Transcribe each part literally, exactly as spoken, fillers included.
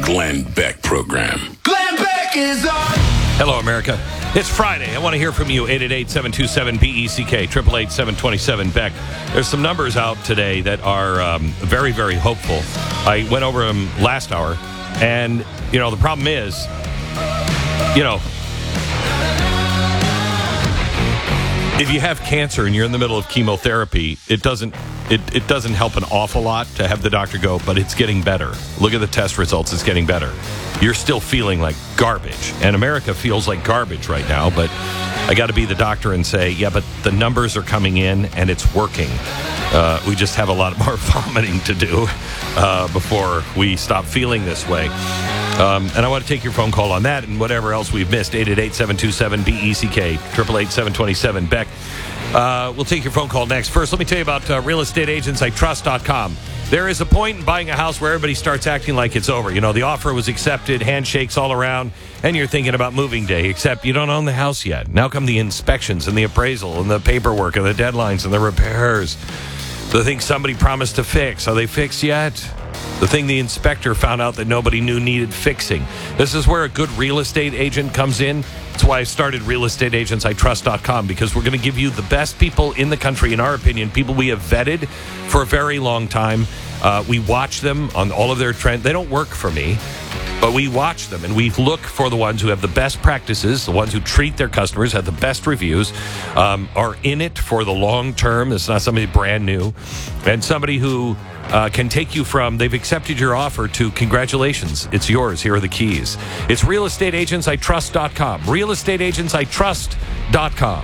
Glenn Beck Program. Glenn Beck is on. Hello, America. It's Friday. I want to hear from you. eight eight eight, seven two seven, B E C K, eight eight eight, seven two seven, Beck. There's some numbers out today that are um, very, very hopeful. I went over them last hour, and, you know, the problem is, you know, if you have cancer and you're in the middle of chemotherapy, it doesn't it, it doesn't help an awful lot to have the doctor go, but it's getting better. Look at the test results. It's getting better. You're still feeling like garbage. And America feels like garbage right now, but I got to be the doctor and say, yeah, but the numbers are coming in and it's working. Uh, we just have a lot more vomiting to do uh, before we stop feeling this way. Um, and I want to take your phone call on that and whatever else we've missed. eight eight eight, seven two seven, B E C K, eight eight eight, seven two seven, Beck. Uh, we'll take your phone call next. First, let me tell you about uh, real estate agents I trust dot com. There is a point in buying a house where everybody starts acting like it's over. You know, the offer was accepted, handshakes all around, and you're thinking about moving day, except you don't own the house yet. Now come the inspections and the appraisal and the paperwork and the deadlines and the repairs. The thing somebody promised to fix, are they fixed yet? The thing the inspector found out that nobody knew needed fixing. This is where a good real estate agent comes in. That's why I started real estate agents I trust dot com, because we're going to give you the best people in the country, in our opinion, people we have vetted for a very long time. Uh, we watch them on all of their trends. They don't work for me, but we watch them, and we look for the ones who have the best practices, the ones who treat their customers, have the best reviews, um, are in it for the long term. It's not somebody brand new, and somebody who uh, can take you from they've accepted your offer to congratulations, it's yours, here are the keys. It's real estate agents I trust dot com. real estate agents I trust dot com.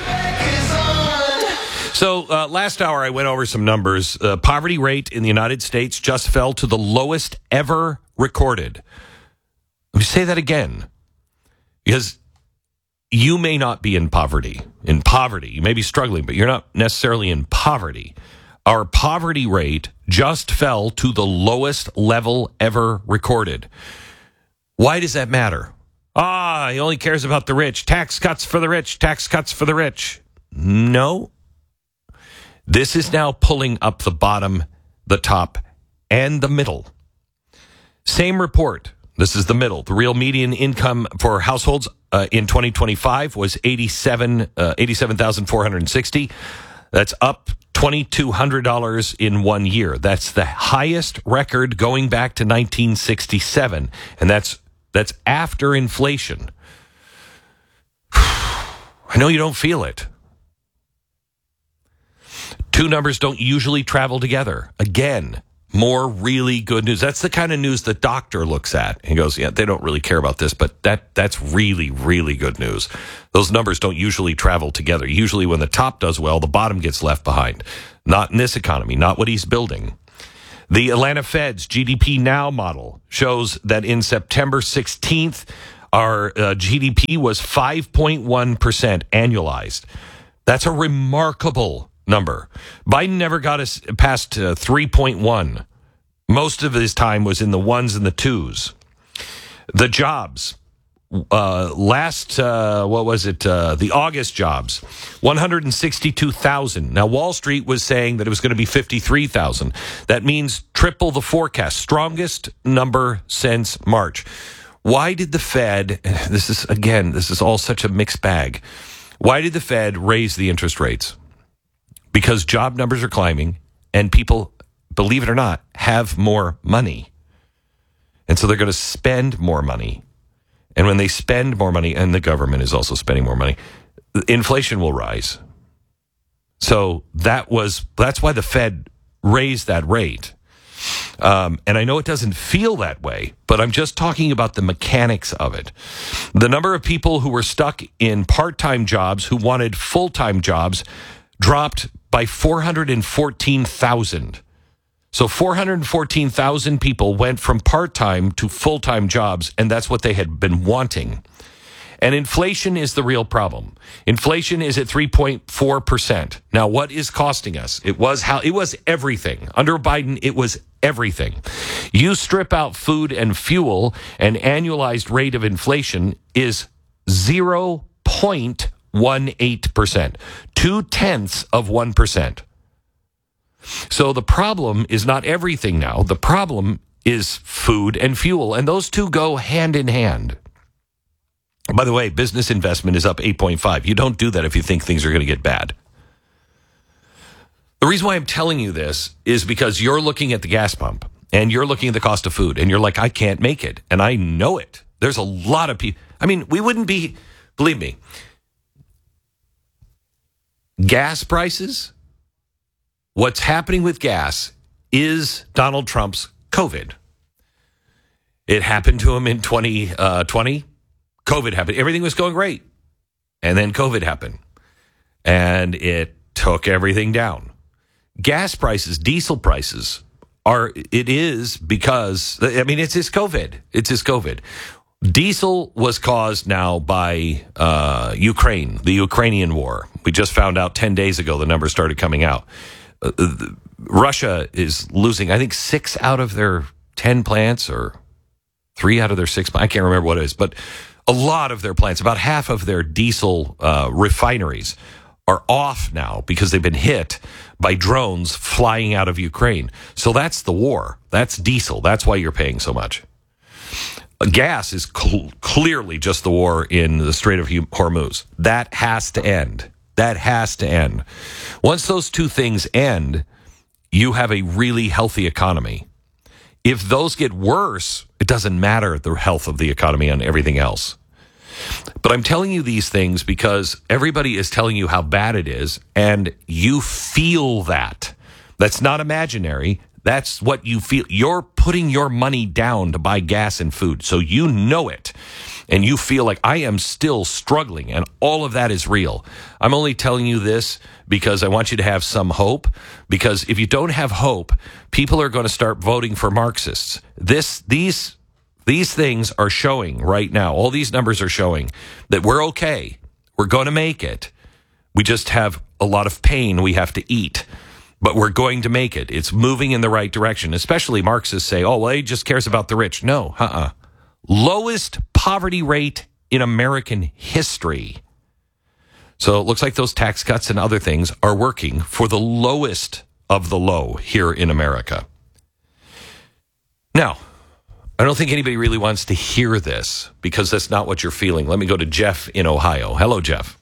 So uh, last hour I went over some numbers. Uh, poverty rate in the United States just fell to the lowest ever recorded. Let me say that again, because you may not be in poverty. In poverty, you may be struggling, but you're not necessarily in poverty. Our poverty rate just fell to the lowest level ever recorded. Why does that matter? Ah, he only cares about the rich. Tax cuts for the rich. Tax cuts for the rich. No. This is now pulling up the bottom, the top, and the middle. Same report. This is the middle. The real median income for households uh, in twenty twenty-five was eighty-seven thousand four hundred sixty. That's up two thousand two hundred dollars in one year. That's the highest record going back to nineteen sixty-seven, and that's that's after inflation. I know you don't feel it. Two numbers don't usually travel together. Again, more really good news. That's the kind of news the doctor looks at and goes, yeah, they don't really care about this, but that that's really, really good news. Those numbers don't usually travel together. Usually when the top does well, the bottom gets left behind. Not in this economy, not what he's building. The Atlanta Fed's G D P Now model shows that in September sixteenth, our uh, G D P was five point one percent annualized. That's a remarkable number. Biden never got us past uh, three point one. Most of his time was in the ones and the twos. The jobs, uh, last, uh, what was it, uh, the August jobs, one hundred sixty-two thousand. Now, Wall Street was saying that it was going to be fifty-three thousand. That means triple the forecast, strongest number since March. Why did the Fed, this is, again, this is all such a mixed bag. Why did the Fed raise the interest rates? Because job numbers are climbing and people, believe it or not, have more money. And so they're going to spend more money. And when they spend more money, and the government is also spending more money, inflation will rise. So that was, that's why the Fed raised that rate. Um, and I know it doesn't feel that way, but I'm just talking about the mechanics of it. The number of people who were stuck in part-time jobs who wanted full-time jobs dropped by four hundred fourteen thousand. So four hundred fourteen thousand people went from part-time to full-time jobs, and that's what they had been wanting. And inflation is the real problem. Inflation is at three point four percent. Now, what is costing us? It was how it was everything. Under Biden, it was everything. You strip out food and fuel, an annualized rate of inflation is zero point one eight percent. Two-tenths of one percent. So the problem is not everything now. The problem is food and fuel, and those two go hand in hand. By the way, business investment is up eight point five. You don't do that if you think things are going to get bad. The reason why I'm telling you this is because you're looking at the gas pump and you're looking at the cost of food and you're like, I can't make it. And I know it. There's a lot of people. I mean, we wouldn't be, believe me, gas prices, what's happening with gas is Donald Trump's COVID. It happened to him in twenty twenty. COVID happened. Everything was going great. And then COVID happened. And it took everything down. Gas prices, diesel prices are, it is because, I mean, it's his COVID. It's his COVID. Diesel was caused now by uh, Ukraine, the Ukrainian war. We just found out ten days ago, the numbers started coming out. Uh, the, Russia is losing, I think, six out of their ten plants or three out of their six. I can't remember what it is, but a lot of their plants, about half of their diesel uh, refineries are off now because they've been hit by drones flying out of Ukraine. So that's the war. That's diesel. That's why you're paying so much. Gas is cl- clearly just the war in the Strait of Hormuz. That has to end. That has to end. Once those two things end, you have a really healthy economy. If those get worse, it doesn't matter the health of the economy and everything else. But I'm telling you these things because everybody is telling you how bad it is, and you feel that. That's not imaginary. That's what you feel. You're putting your money down to buy gas and food, so you know it. And you feel like I am still struggling, and all of that is real. I'm only telling you this because I want you to have some hope, because if you don't have hope, people are going to start voting for Marxists. This, these, these things are showing right now. All these numbers are showing that we're okay. We're going to make it. We just have a lot of pain we have to eat, but we're going to make it. It's moving in the right direction, especially Marxists say, oh, well, he just cares about the rich. No, uh-uh. Lowest poverty rate in American history. So it looks like those tax cuts and other things are working for the lowest of the low here in America. Now, I don't think anybody really wants to hear this because that's not what you're feeling. Let me go to Jeff in Ohio. Hello, Jeff.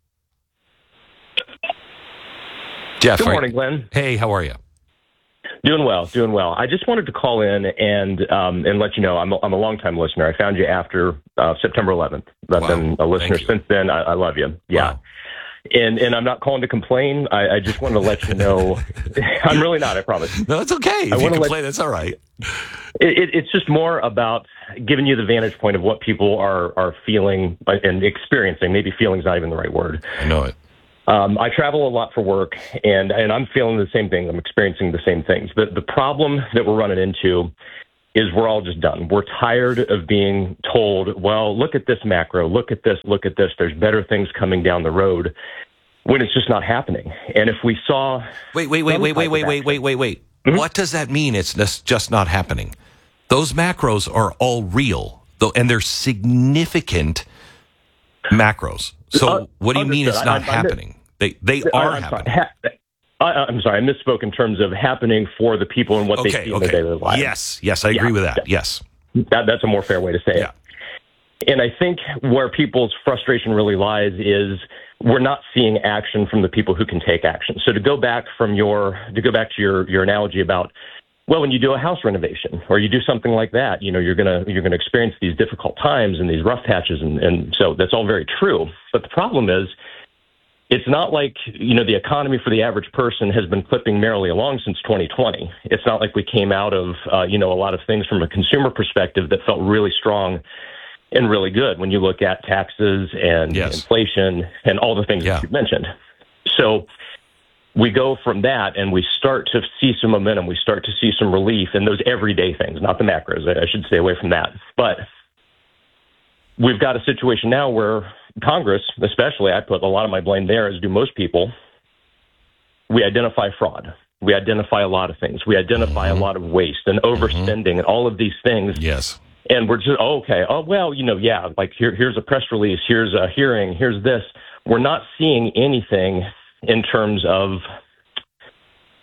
Jeff. Good morning, Glenn. Hey, how are you? Doing well, doing well. I just wanted to call in and um, and let you know I'm a, I'm a longtime listener. I found you after uh, September eleventh. I've wow. been a listener since then. I, I love you. Yeah. Wow. And and I'm not calling to complain. I, I just wanted to let you know. I'm really not, I promise. No, it's okay. If I you complain, let, that's all right. It, it, it's just more about giving you the vantage point of what people are, are feeling and experiencing. Maybe feeling's not even the right word. I know it. Um, I travel a lot for work, and, and I'm feeling the same thing. I'm experiencing the same things. The, the problem that we're running into is we're all just done. We're tired of being told, well, look at this macro, look at this, look at this. There's better things coming down the road when it's just not happening. And if we saw... Wait, wait, wait, wait, wait, wait, wait, wait, wait, wait. Mm-hmm. What does that mean it's just not happening? Those macros are all real, though, and they're significant macros. So uh, what do you mean it's not I, I, happening? They they are I'm happening. Sorry. Ha- I, I'm sorry, I misspoke in terms of happening for the people and what okay, they see okay. in their daily lives. Yes, yes, I agree yeah, with that. that. Yes. That, that's a more fair way to say yeah. it. And I think where people's frustration really lies is we're not seeing action from the people who can take action. So to go back from your to go back to your, your analogy about, well, when you do a house renovation or you do something like that, you know, you're gonna you're gonna experience these difficult times and these rough patches, and, and so that's all very true. But the problem is, it's not like, you know, the economy for the average person has been clipping merrily along since twenty twenty. It's not like we came out of, uh, you know, a lot of things from a consumer perspective that felt really strong and really good when you look at taxes and yes. inflation and all the things yeah. that you mentioned. So we go from that and we start to see some momentum. We start to see some relief in those everyday things, not the macros. I should stay away from that. But we've got a situation now where Congress, especially, I put a lot of my blame there, as do most people. We identify fraud. We identify a lot of things. We identify mm-hmm. a lot of waste and overspending mm-hmm. and all of these things. Yes. And we're just, oh, okay, oh, well, you know, yeah, like here, here's a press release, here's a hearing, here's this. We're not seeing anything in terms of, uh,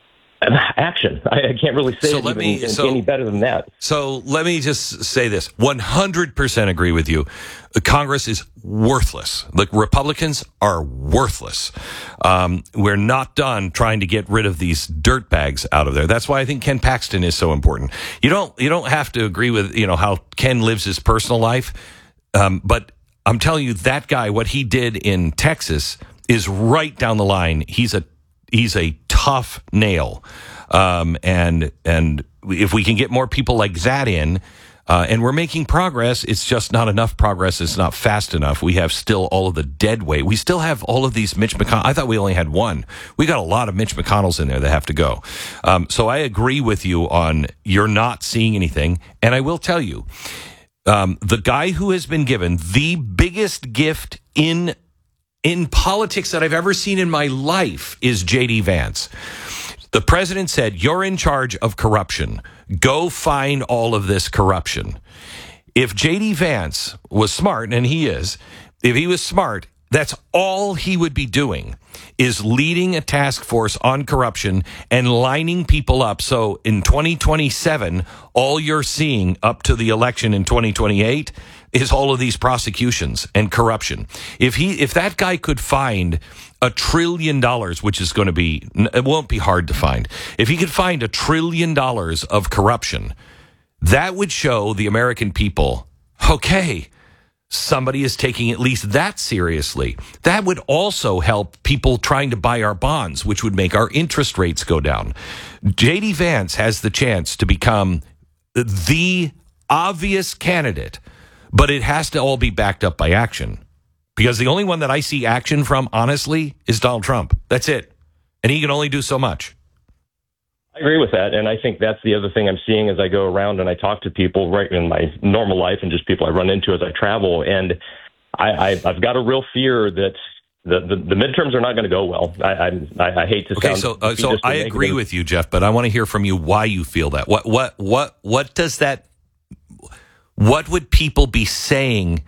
Action. I, I can't really say So it let even, me- so- any better than that. So let me just say this. one hundred percent agree with you. Congress is worthless. The Republicans are worthless. Um, we're not done trying to get rid of these dirtbags out of there. That's why I think Ken Paxton is so important. You don't, you don't have to agree with, you know, how Ken lives his personal life. Um, but I'm telling you, that guy, what he did in Texas is right down the line. He's a, he's a tough nail. Um, and, and if we can get more people like that in, uh, and we're making progress, it's just not enough progress. It's not fast enough. We have still all of the dead weight. We still have all of these Mitch McConnell. I thought we only had one. We got a lot of Mitch McConnells in there that have to go. Um, so I agree with you on you're not seeing anything. And I will tell you, um, the guy who has been given the biggest gift in in politics that I've ever seen in my life is J D Vance. The president said, you're in charge of corruption. Go find all of this corruption. If J D Vance was smart, and he is, if he was smart, that's all he would be doing is leading a task force on corruption and lining people up. So in twenty twenty-seven, all you're seeing up to the election in twenty twenty-eight is all of these prosecutions and corruption. If he, if that guy could find a trillion dollars, which is going to be, it won't be hard to find. If he could find a trillion dollars of corruption, that would show the American people, okay, somebody is taking at least that seriously. That would also help people trying to buy our bonds, which would make our interest rates go down. J D Vance has the chance to become the obvious candidate, but it has to all be backed up by action. Because the only one that I see action from, honestly, is Donald Trump. That's it. And he can only do so much. I agree with that. And I think that's the other thing I'm seeing as I go around and I talk to people right in my normal life and just people I run into as I travel. And I, I, I've got a real fear that the, the, the midterms are not going to go well. I, I, I hate to Okay, sound... so uh, so I agree with you, Jeff, but I want to hear from you why you feel that. What what what what does that... What would people be saying...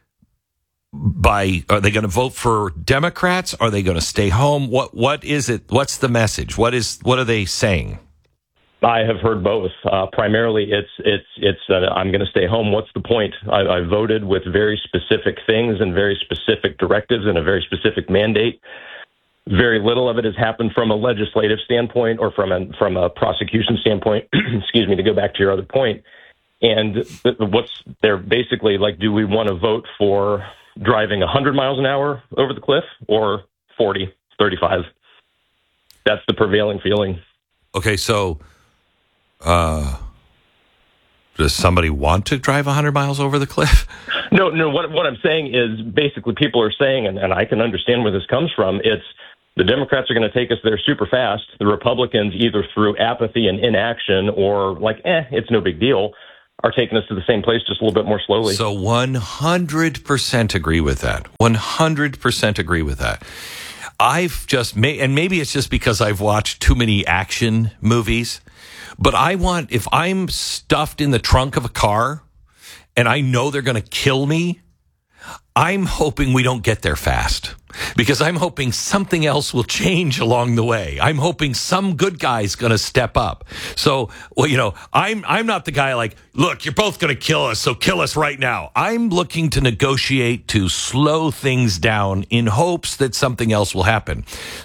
By are they going to vote for Democrats? Are they going to stay home? What what is it? What's the message? What is what are they saying? I have heard both. Uh, primarily, it's it's it's uh, I'm going to stay home. What's the point? I, I voted with very specific things and very specific directives and a very specific mandate. Very little of it has happened from a legislative standpoint or from a from a prosecution standpoint. Excuse me. To go back to your other point, and what's they're basically like, do we want to vote for driving one hundred miles an hour over the cliff or forty, thirty-five? That's the prevailing feeling. Okay, so uh, does somebody want to drive one hundred miles over the cliff? No, no. What what I'm saying is basically people are saying, and, and I can understand where this comes from, it's the Democrats are going to take us there super fast. The Republicans, either through apathy and inaction or like, eh, it's no big deal, are taking us to the same place just a little bit more slowly. So one hundred percent agree with that. one hundred percent agree with that. I've just made, and maybe it's just because I've watched too many action movies, but I want, if I'm stuffed in the trunk of a car and I know they're going to kill me, I'm hoping we don't get there fast. Because I'm hoping something else will change along the way. I'm hoping some good guy's going to step up. So, well, you know, I'm I'm not the guy like, look, you're both going to kill us, so kill us right now. I'm looking to negotiate to slow things down in hopes that something else will happen.